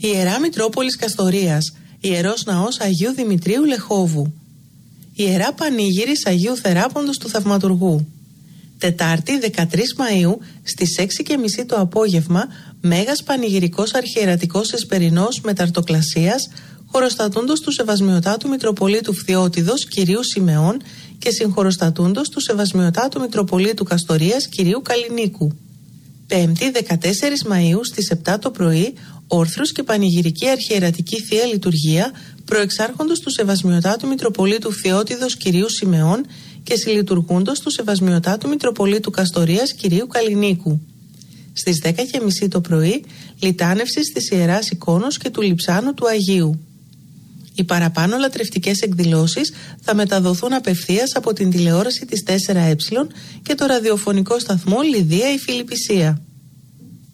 Ιερά Μητρόπολης Καστορίας, Ιερός Ναός Αγίου Δημητρίου Λεχόβου. Ιερά Πανήγυρης Αγίου Θεράποντος του Θαυματουργού. Τετάρτη 13 Μαΐου στις 6:30 το απόγευμα, Μέγας Πανηγυρικός Αρχιερατικός Εσπερινός Μεταρτοκλασίας, χοροστατούντος του Σεβασμιωτάτου Μητροπολίτου Φθιώτιδος Κυρίου Σιμεών και συγχοροστατούντος του Σεβασμιωτάτου Μητροπολίτου Καστορίας Κυρίου Καλλινίκου. Πέμπτη 14 Μαΐου στις 7 το πρωί, όρθρος και πανηγυρική αρχιερατική Θεία Λειτουργία προεξάρχοντος του Σεβασμιωτάτου Μητροπολίτου Φθιώτιδος Κυρίου Σιμεών και συλλειτουργούντος του Σεβασμιωτάτου Μητροπολίτου Καστορίας Κυρίου Καλλινίκου. Στις 10:30 το πρωί, λιτάνευση της Ιεράς Εικόνος και του Λειψάνου του Αγίου. Οι παραπάνω λατρευτικές εκδηλώσεις θα μεταδοθούν απευθείας από την τηλεόραση της 4Ε και το ραδιοφωνικό σταθμό Λιδία η Φιλιππισία.